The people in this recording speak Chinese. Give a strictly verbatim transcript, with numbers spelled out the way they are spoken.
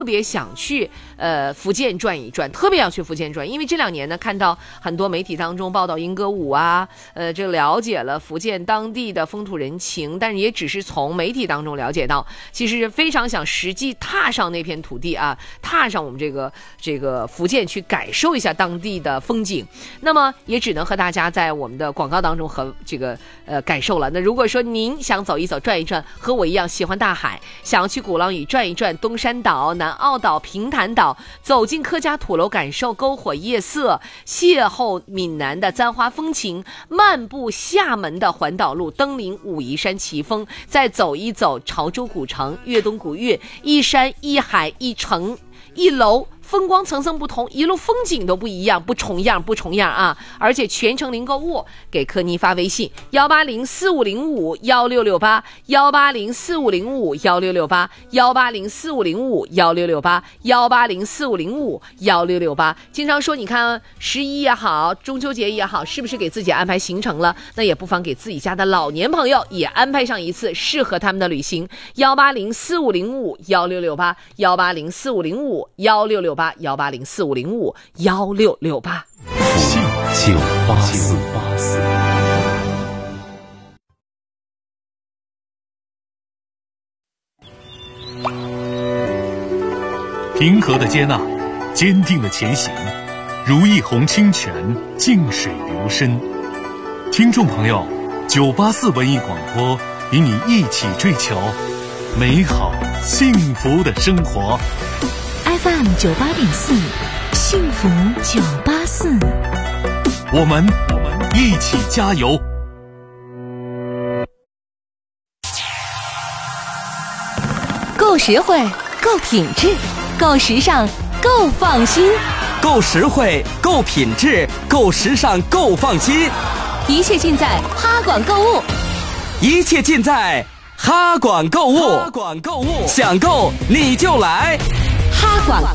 特别想去呃福建转一转，特别要去福建转，因为这两年呢，看到很多媒体当中报道英歌舞啊，呃，这了解了福建当地的风土人情，但是也只是从媒体当中了解到，其实非常想实际踏上那片土地啊，踏上我们这个这个福建去感受一下当地的风景。那么也只能和大家在我们的广告当中和这个呃感受了。那如果说您想走一走、转一转，和我一样喜欢大海，想要去鼓浪屿转一转，东山岛、南澳岛、平潭岛，走进客家土楼，感受篝火夜色，邂逅闽南的簪花风情，漫步厦门的环岛路，登临武夷山奇峰，再走一走潮州古城、粤东古粤，一山一海一城一楼，风光层层不同，一路风景都不一样，不重样不重样啊！而且全程零购物，给科妮发微信幺八零四五零五幺六六八幺八零四五零五幺六六八幺八零四五零五幺六六八幺八零四五零五幺六六八。经常说，你看十一也好，中秋节也好，是不是给自己安排行程了？那也不妨给自己家的老年朋友也安排上一次适合他们的旅行。幺八零四五零五幺六六八幺八零四五零五幺六六八。幺八零四五零五幺六六八，九八四。 平和的接纳，坚定的前行，如一泓清泉，静水流深。听众朋友，九八四文艺广播与你一起追求美好幸福的生活。 F M 九八点四，幸福九八四， 我们我们一起加油。 够实惠，够品质，够时尚，够放心。 够实惠，够品质，够时尚，够放心。 一切尽在哈管购物， 一切尽在哈管购物。哈管购物，想购你就来。 哈管